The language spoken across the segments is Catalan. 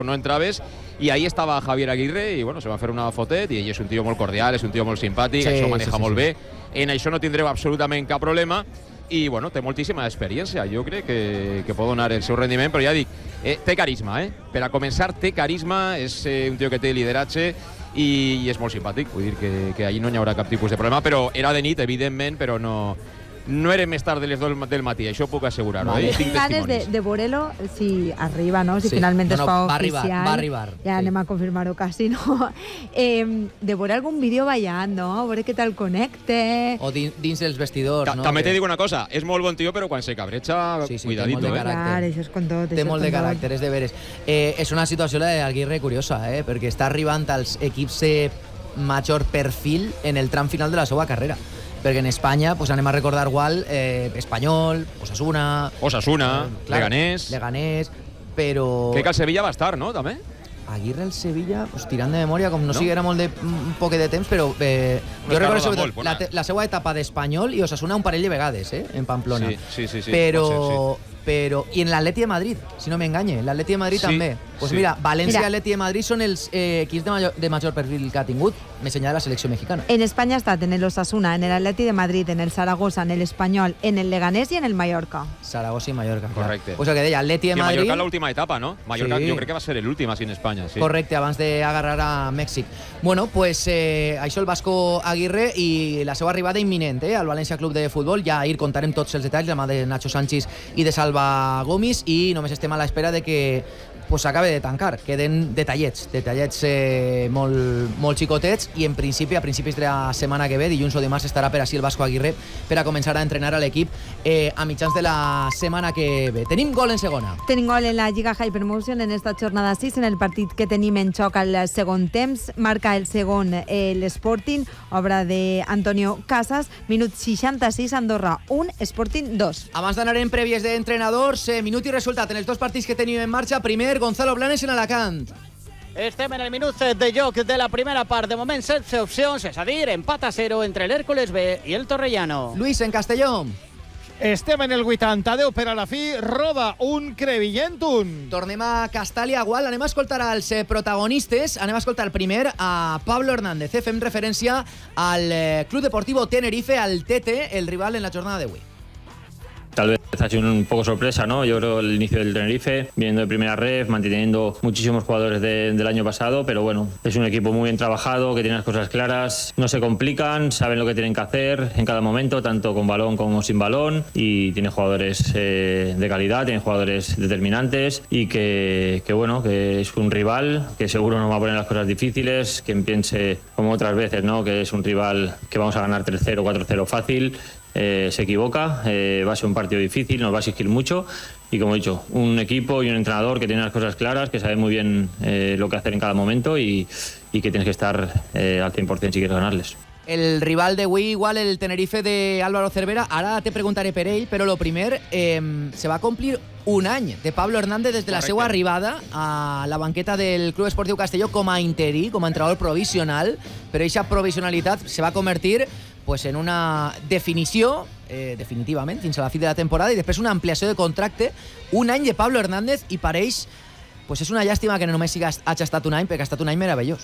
no entraves, i ahí estava Javier Aguirre i bueno, se va fer una fotet i ell és un tio molt cordial, és un tio molt simpàtic, això maneja molt bé, en això no tindreu absolutament cap problema i bueno, té moltíssima experiència, jo crec que pot donar el seu rendiment, però ja dic, té carisma, per a començar té carisma, és un tio que té lideratge i és molt simpàtic, vull dir que allí no hi haurà cap tipus de problema, però era de nit, evidentment, però no era més tard de les 2 del matí, això puc assegurar-ho. Tinc ganes de veure-lo si arriba, no? Si finalment es fa oficial. Va arribar. Ja anem a confirmar-ho quasi, no? De veure algun vídeo ballant, no? A veure què tal connecte. O dins els vestidors, no? També te dic una cosa, és molt bon tio, però quan se cabreja, cuidadito. Té molt de caràcter. Això és con tot. Té molt de caràcter, és de veres. És una situació, la d'Aguirre, curiosa, perquè està arribant als equips major perfil en el tram final de la seva carrera. Perquè en Espanya pues, anem a recordar igual Espanyol, Osasuna, Leganés, però... Crec que el Sevilla va estar, no, també? Aguirre el Sevilla, pues, tirant de memòria, com no sigui era un poc de temps, però jo recordo sobretot la seva etapa d'Espanyol i Osasuna un parell de vegades, en Pamplona. Sí. Però i en l'Atleti de Madrid, si no m'enganye, l'Atleti de Madrid també. Pues mira, València i l'Atleti de Madrid són els equips de major perfil que ha tingut, més enllà de la selecció mexicana. En Espanya ha estat en el Osasuna, en l'Atleti de Madrid, en el Zaragoza, en el Espanyol, en el Leganés i en el Mallorca. Zaragoza i Mallorca, correcte. Pues el que deia, Atleti de Madrid... I Mallorca l'última etapa, no? Mallorca jo crec que va ser l'últim així en Espanya. Sí. Correcte, abans d'agarrar a Mèxic. Bueno, pues això el Vasco Aguirre i la seva arribada imminent al València Club de Futbol. Ja ahir contarem tots els detalls, la mà de Nacho Sánchez i de Salva Gomis, i només estem a l'espera de que s'acabe de tancar. Queden detallets molt xicotets i en principi, a principis de la setmana que ve, dilluns o dimarts, estarà per així el Vasco Aguirre per a començar a entrenar a l'equip a mitjans de la setmana que ve. Tenim gol en segona. Tenim gol en la Lliga Hypermotion en esta jornada 6, en el partit que tenim en xoc al segon temps. Marca el segon l'Sporting, obra d'Antonio Casas, minut 66, Andorra 1, Sporting 2. Abans d'anar en prèvies d'entrenadors, minut i resultat en els dos partits que tenim en marxa. Primer, Gonzalo Blanes en Alacant. Estem en el minut de joc de la primera part. De moment, 16 opcions, és a dir, empat a 0 entre l'Hèrcules B i el Torrellano. Luis, en Castelló. Estem en el 80-10 per a la fi, roda un Crevillent un. Tornem a Castàlia, igual, anem a escoltar els protagonistes. Anem a escoltar primer a Pablo Hernández. Fem referència al Club Deportivo Tenerife, al TT, el rival en la jornada d'avui. Tal vez ha sido un poco sorpresa, ¿no? Yo creo el inicio del Tenerife, viniendo de primera ref, manteniendo muchísimos jugadores del año pasado, pero bueno, es un equipo muy bien trabajado, que tiene las cosas claras, no se complican, saben lo que tienen que hacer en cada momento, tanto con balón como sin balón, y tiene jugadores de calidad, tiene jugadores determinantes, y que bueno, que es un rival que seguro nos va a poner las cosas difíciles, quien piense, como otras veces, ¿no? Que es un rival que vamos a ganar 3-0, 4-0 fácil. Se equivoca, va a ser un partido difícil, nos va a exigir mucho y, como he dicho, un equipo y un entrenador que tiene las cosas claras, que sabe muy bien lo que hacer en cada momento y que tienes que estar al 100% si quieres ganarles. El rival d'avui, igual el Tenerife de Álvaro Cervera. Ara te preguntaré per ell, però lo primer, se va complir un any de Pablo Hernández des de la seva arribada a la banqueta del Club Esportiu Castelló com a interí, com a entrenador provisional, però aquesta provisionalitat se va convertir pues, en una definició, definitivament, fins a la fi de la temporada, i després una ampliació de contracte, un any de Pablo Hernández, i pareix, pues és una llàstima que no només hagi estat un any, perquè ha estat un any meravellós.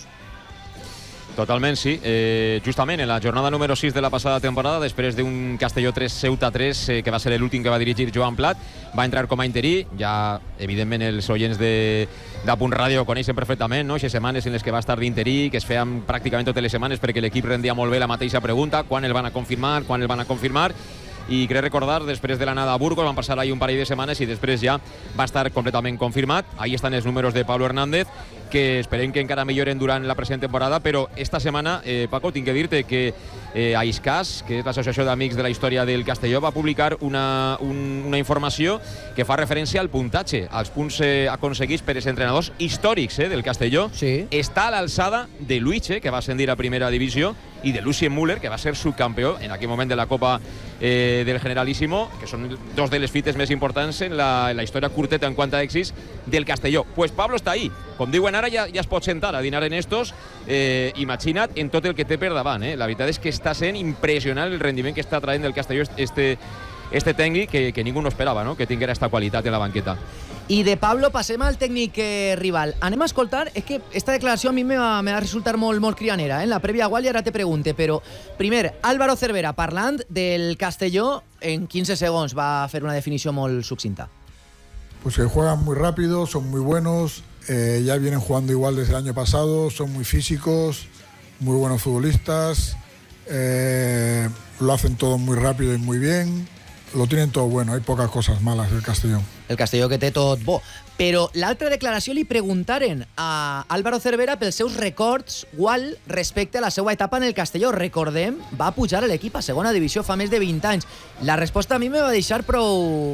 Totalment, sí. Justament en la jornada número 6 de la passada temporada, després d'un Castelló 3, Ceuta 3, que va ser l'últim que va dirigir Joan Plat, va entrar com a interí. Ja, evidentment, els oients de Punt Ràdio coneixen perfectament, no? Aquestes setmanes en les que va estar d'interí, que es feien pràcticament totes les setmanes perquè l'equip rendia molt bé la mateixa pregunta, quan el van a confirmar, i crec recordar, després de l'anada a Burgos, van passar ahir un parell de setmanes i després ja va estar completament confirmat. Ahí estan els números de Pablo Hernández, que esperem que encara milloren durant la present temporada, però esta setmana, Paco, tinc que dir-te que AISCAS, que és l'Associació d'Amics de la Història del Castelló, va publicar una informació que fa referència al puntatge, als punts aconseguits per els entrenadors històrics del Castelló. Sí. Està a l'alçada de Luiche, que va ascendir a primera divisió, i de Lucien Müller, que va ser subcampió en aquell moment de la Copa del Generalísimo, que són dos de les fites més importants en la història curteta en quant a èxits del Castelló. Pues Pablo està ahí. Com diuen ara, ja es pot sentar a dinar en estos. Imagina't en tot el que té per davant. La veritat és que està sent impressionant el rendiment que està traient del Castelló este tècnic que ningú no esperava, no? Que tinguera esta qualitat en la banqueta. I de Pablo passem al tècnic rival. Anem a escoltar, és que esta declaració a mi me va resultar molt crianera, en la prèvia igual i ara te pregunte, però primer, Álvaro Cervera parlant del Castelló, en 15 segons va fer una definició molt succinta. Pues que juegan muy rápido, son muy buenos, ya vienen jugando igual desde el año pasado, son muy físicos, muy buenos futbolistas, lo hacen todo muy rápido y muy bien, lo tienen todo bueno, hay pocas cosas malas del Castellón. El Castelló que té tot bo. Però l'altra declaració li preguntaren a Álvaro Cervera pels seus records gual respecte a la seva etapa en el Castelló. Recordem, va pujar a l'equip a segona divisió fa més de 20 anys. La resposta a mi me va deixar prou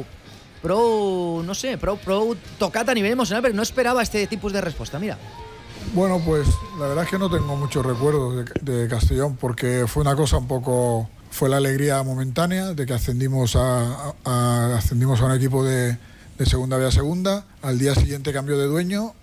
tocat a nivell emocional, perquè no esperava este tipus de resposta. Mira. Bueno, pues la verdad es que no tengo muchos recuerdos de Castellón, porque fue una cosa un poco... Fue la alegría momentánea de que ascendimos a un equipo de segunda B a segunda. Al día siguiente cambió de dueño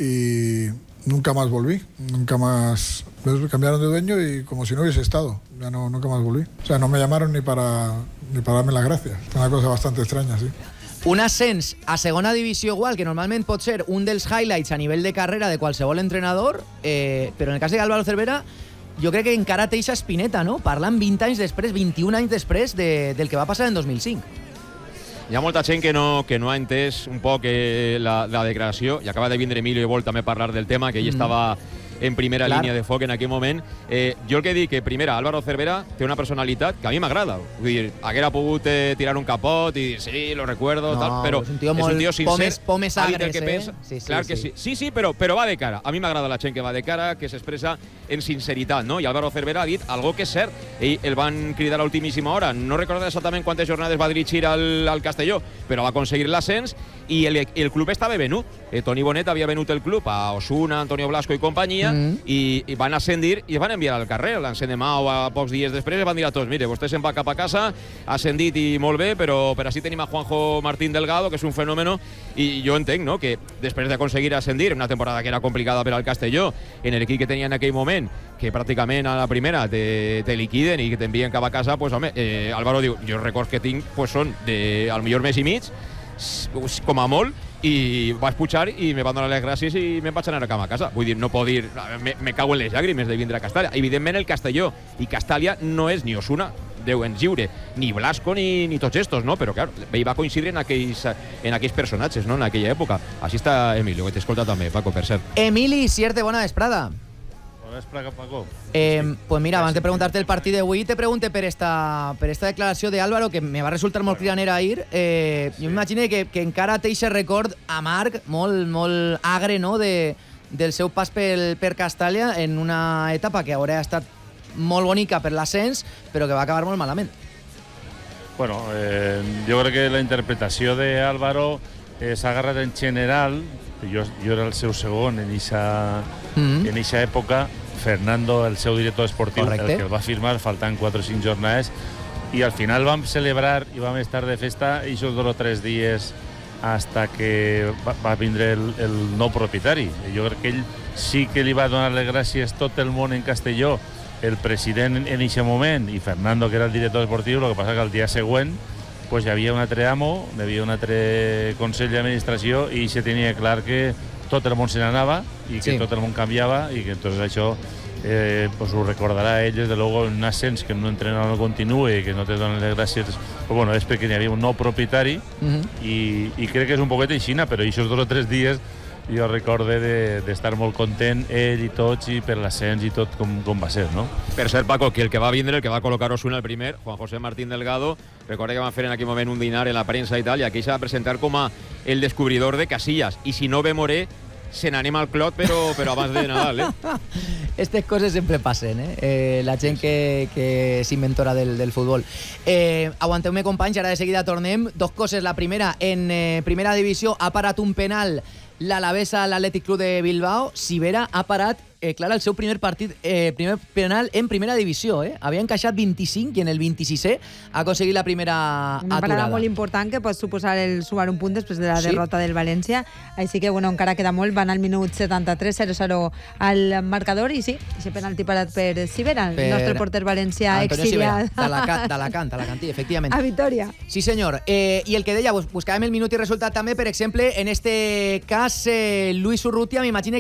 y nunca más volví. Nunca más... Cambiaron de dueño y como si no hubiese estado. Ya no, nunca más volví. O sea, no me llamaron ni para darme las gracias. Es una cosa bastante extraña, sí. Un ascens a segona divisió igual, que normalment pot ser un dels highlights a nivell de carrera de qualsevol entrenador, però en el cas d'Álvaro Cervera jo crec que encara té eixa espineta, no? Parlant 20 anys després, 21 anys després del que va passar en 2005. Hi ha molta gent que no ha entès un poc la declaració, i acaba de vindre Emilio i vol també parlar del tema, que ell estava en primera línia de foc en aquell moment. Jo el que dic, que primera, Álvaro Cervera té una personalitat que a mi m'agrada. Vull dir, haguera pogut tirar un capot i dir, sí, lo recuerdo, tal, però és un tio sincer, pomes ha dit el agres, que pensa. Clar que sí. Sí, però va de cara. A mi m'agrada la gent que va de cara, que s'expressa en sinceritat, no? I Álvaro Cervera ha dit algo que és cert. Ell el van cridar a l'ultimíssima hora. No recordo exactament quantes jornades va dirigir al Castelló, però va aconseguir l'ascens i el club estava venut. Toni Bonet havia venut el club a Osuna, Antonio Blasco i companyia, i van ascendir i es van enviar al carrer. L'endemà o a pocs dies després van dir a tots, mire, vostè se'n va cap a casa, ha ascendit i molt bé, però així tenim a Juanjo Martín Delgado, que és un fenòmeno, i jo entenc, no?, que després d'aconseguir ascendir, una temporada que era complicada per al Castelló, en l'equip que tenia en aquell moment, que pràcticament a la primera te liquiden i que t'envien cap a casa, pues home, Álvaro diu, jo els records que tinc pues són al millor mes i mig, com a molt, i vaig pujar i me van donar les gràcies i me'n vaig anar a casa. Vull dir, no puc dir, me cago en les llàgrimes de vindre a Castalla. Evidentment el Castelló i Castalla no és ni Osuna, Déu ens lliure, ni Blasco ni tots estos, no? Però clar, ell va coincidir en aquells personatges, no?, en aquella època. Així està Emilio, que t'escolta també, Paco, per cert. Emili Sierte, bona vesprada. Paco. Pues mira, abans de preguntarte el partit d'avui, te pregunte per esta declaració d'Álvaro, que me va resultar molt cridanera ahir. Jo m'imagino que encara té aquest record amarg, molt agre, no?, del seu pas per Castalla en una etapa que haurà estat molt bonica per l'ascens, però que va acabar molt malament. Bueno, jo crec que la interpretació d'Álvaro s'ha agarrat en general. Jo era el seu segon en eixa època. Fernando, el seu director esportiu, correcte, el que el va firmar faltant 4 o 5 jornades, i al final vam celebrar i vam estar de festa aquests 2 o 3 dies hasta que va vindre el nou propietari. Jo crec que ell sí que li va donar les gràcies tot el món en Castelló, el president en aquest moment i Fernando, que era el director esportiu. El que passa que el dia següent pues, hi havia un altre amo, hi havia un altre consell d'administració i se tenia clar que tot el món se n'anava i que tot el món canviava i que entonces això pues ho recordarà ell, des de luego, en un ascens que un entrenador no continue i que no te donen les gràcies, pues bueno, és perquè hi havia un nou propietari i crec que és un poquet aixina, però aquests 2 o 3 dies jo recorde d'estar molt content ell i tots i per l'ascens i tot com va ser, no? Per cert, Paco, que el que va vindre, el que va col·locar Osuna el primer, Juan José Martín Delgado, recorda que van fer en aquell moment un dinar en la premsa i tal, i aquí s'ha de presentar com a el descobridor de Casillas, i si no ve Moré, se n'anem al clot, però abans de Nadal, Estas coses sempre passen, la gent que s'inventora del futbol. Aguanteu-me, companys, ara de seguida tornem. 2 coses. La primera, en primera divisió ha parat un penal l'Alavesa a l'Atlètic Club de Bilbao. Sivera ha parat, clar, el seu primer penal en primera divisió. Havia encaixat 25 i en el 26è ha aconseguit la primera una aturada. parada molt important que pot suposar el sumar un punt després de la derrota del València. Així que, bueno, encara queda molt. Van al minut 73, 0-0 al marcador. I sí, aquest penalti parat per Sivera, el nostre porter valencià exiliat. D'Alacantí, efectivament. A Vitoria. Sí, senyor. I el que deia, buscàvem el minut i resultat també, per exemple, en este cas, Luis Urrutia, m'imagine